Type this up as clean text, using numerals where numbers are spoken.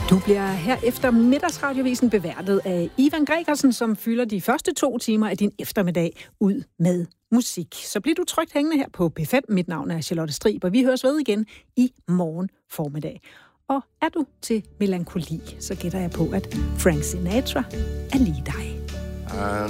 Du bliver her efter middagsradiovisen beværtet af Ivan Gregersen, som fylder de første 2 timer af din eftermiddag ud med musik. Så bliver du trygt hængende her på P5. Mit navn er Charlotte Strib, og vi høres ved igen i morgen formiddag. Og er du til melankoli, så gætter jeg på, at Frank Sinatra er lige dig.